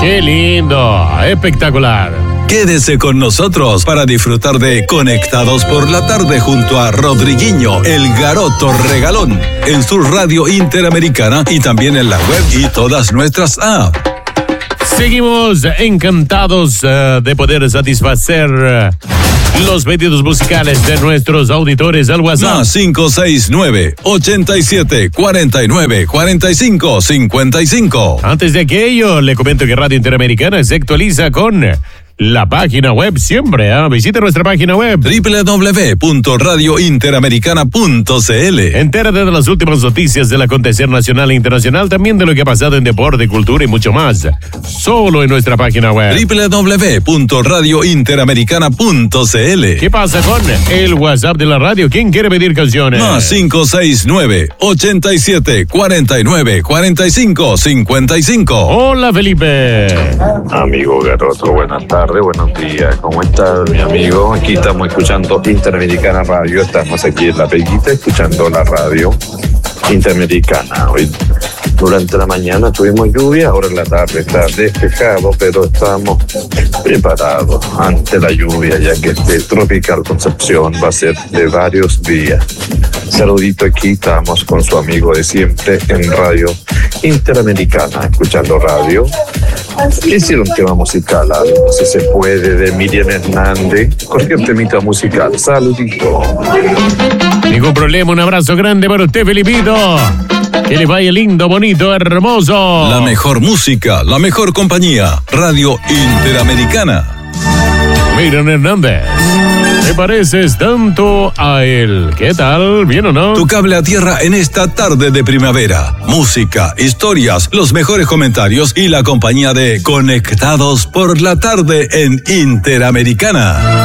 ¡Qué lindo! ¡Espectacular! Quédese con nosotros para disfrutar de Conectados por la Tarde junto a Rodriguinho, el Garoto Regalón, en su radio Interamericana y también en la web y todas nuestras apps. Seguimos encantados de poder satisfacer los pedidos musicales de nuestros auditores al WhatsApp. Más 569-87-49-45-55. Antes de aquello, le comento que Radio Interamericana se actualiza con la página web siempre. Visite nuestra página web www.radiointeramericana.cl. Entérate de las últimas noticias del acontecer nacional e internacional, también de lo que ha pasado en deporte, cultura y mucho más. Solo en nuestra página web www.radiointeramericana.cl. ¿Qué pasa con el WhatsApp de la radio? ¿Quién quiere pedir canciones? Más 569-87-49-45-55. Hola, Felipe. Amigo Garoto, buenas tardes, buenos días. ¿Cómo estás, mi amigo? Aquí estamos escuchando Interamericana Radio. Estamos aquí en La Peguita escuchando la radio Interamericana. Hoy durante la mañana tuvimos lluvia, ahora en la tarde está despejado, pero estamos preparados ante la lluvia, ya que este Tropical Concepción va a ser de varios días. Saludito, aquí estamos con su amigo de siempre en Radio Interamericana, escuchando radio. Hicieron un tema musical, algo si se puede, de Miriam Hernández, cualquier temita musical. Saludito. Ningún problema, un abrazo grande para usted, Felipito. Que le vaya lindo, bonito, hermoso. La mejor música, la mejor compañía. Radio Interamericana. Miriam Hernández, ¿te pareces tanto a él? ¿Qué tal? ¿Bien o no? Tu cable a tierra en esta tarde de primavera. Música, historias, los mejores comentarios y la compañía de Conectados por la Tarde en Interamericana.